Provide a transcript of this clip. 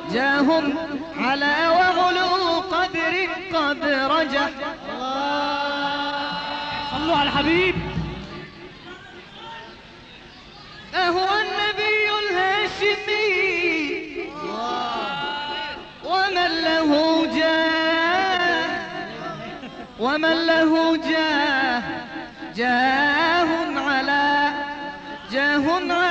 جاه على وعلو قدر قد رجح. صلوا على الحبيب. أهو النبي الهاشمي ومن له جاه، ومن له جاه، جاه على